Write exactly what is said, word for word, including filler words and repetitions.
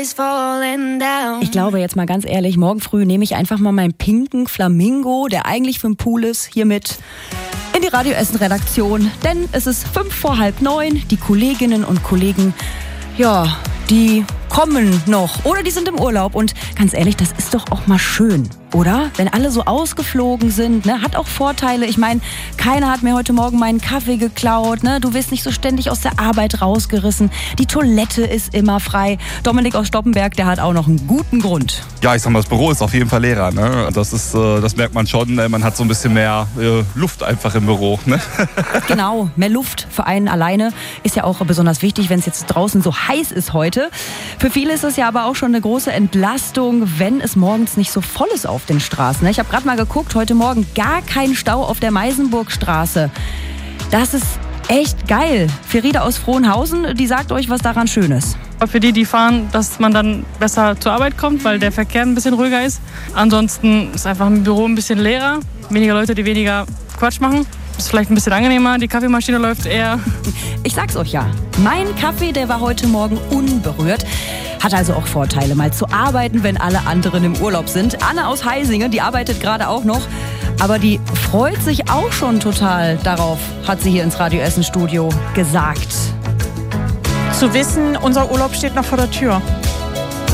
Ich glaube jetzt mal ganz ehrlich, morgen früh nehme ich einfach mal meinen pinken Flamingo, der eigentlich für den Pool ist, hier mit in die Radio Essen Redaktion. Denn es ist fünf vor halb neun. Die Kolleginnen und Kollegen, ja, die kommen noch oder die sind im Urlaub. Und ganz ehrlich, das ist doch auch mal schön, oder? Wenn alle so ausgeflogen sind, ne? Hat auch Vorteile. Ich meine, keiner hat mir heute Morgen meinen Kaffee geklaut, ne? Du wirst nicht so ständig aus der Arbeit rausgerissen. Die Toilette ist immer frei. Dominik aus Stoppenberg, der hat auch noch einen guten Grund. Ja, ich sag mal, das Büro ist auf jeden Fall leerer, ne? Das ist, äh, das merkt man schon. Man hat so ein bisschen mehr äh, Luft einfach im Büro, ne? Genau, mehr Luft für einen alleine ist ja auch besonders wichtig, wenn es jetzt draußen so heiß ist heute. Für viele ist es ja aber auch schon eine große Entlastung, wenn es morgens nicht so voll ist auf den Straßen. Ich habe gerade mal geguckt, heute Morgen gar kein Stau auf der Meisenburgstraße. Das ist echt geil. Ferida aus Frohnhausen, die sagt euch, was daran schön ist. Für die, die fahren, dass man dann besser zur Arbeit kommt, weil der Verkehr ein bisschen ruhiger ist. Ansonsten ist einfach im Büro ein bisschen leerer. Weniger Leute, die weniger Quatsch machen. Ist vielleicht ein bisschen angenehmer, die Kaffeemaschine läuft eher. Ich sag's euch ja, mein Kaffee, der war heute Morgen unberührt. Hat also auch Vorteile, mal zu arbeiten, wenn alle anderen im Urlaub sind. Anne aus Heisingen, die arbeitet gerade auch noch. Aber die freut sich auch schon total darauf, hat sie hier ins Radio Essen Studio gesagt. Zu wissen, unser Urlaub steht noch vor der Tür.